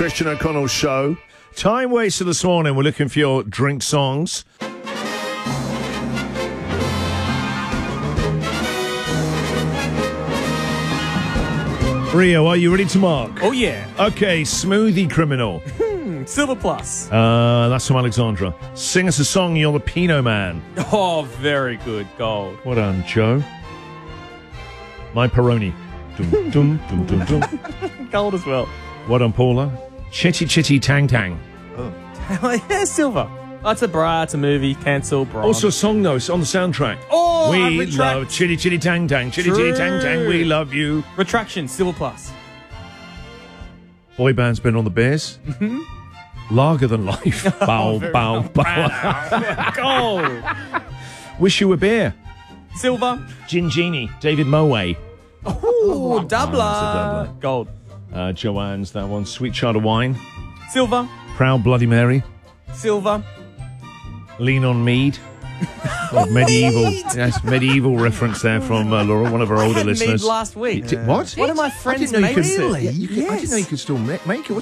Christian O'Connell Show. Time waster this morning. We're looking for your drink songs. Rio, are you ready to mark? Oh, yeah. Okay, Smoothie Criminal. Silver Plus. That's from Alexandra. Sing us a song, you're the Pinot Man. Oh, very good. Gold. Well done, Joe. My Peroni. Dum, dum, dum, dum, dum. Gold as well. Well done, Paula. Chitty Chitty Tang Tang. Yeah, silver. Oh, it's a movie. Cancel, bronze. Also a song, though. It's on the soundtrack. Oh, I we retract. love Chitty Chitty Tang Tang. Chitty Chitty Tang Tang, we love you. Retraction, Silver Plus. Boy band's been on the Bears. Lager than life. Bow, bow, bow. Gold. Wish you a beer. Silver. Gin Genie. David Moway. Oh, that's a doubler. doubler. Gold. Joanne's that one. Sweet Child of Wine. Silver. Proud Bloody Mary. Silver. Lean on Mead. Oh, medieval. Yes, medieval reference there from Laura, one of our older listeners. Mead last week. What? One of my friends I didn't know you made could, it. I didn't know you could still make it.